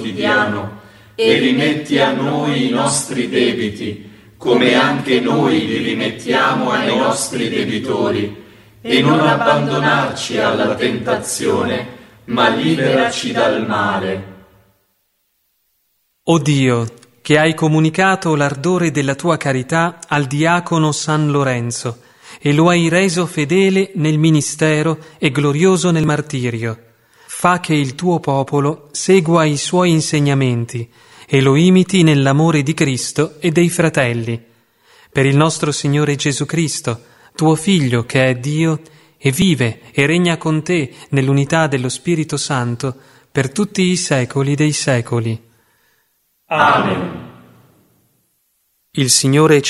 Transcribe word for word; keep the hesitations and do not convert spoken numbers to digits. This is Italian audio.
quotidiano e rimetti a noi i nostri debiti, come anche noi li rimettiamo ai nostri debitori, e non abbandonarci alla tentazione, ma liberaci dal male. O Dio, che hai comunicato l'ardore della tua carità al diacono San Lorenzo e lo hai reso fedele nel ministero e glorioso nel martirio, fa che il tuo popolo segua i suoi insegnamenti e lo imiti nell'amore di Cristo e dei fratelli. Per il nostro Signore Gesù Cristo, tuo Figlio, che è Dio, e vive e regna con te nell'unità dello Spirito Santo per tutti i secoli dei secoli. Amen. Il Signore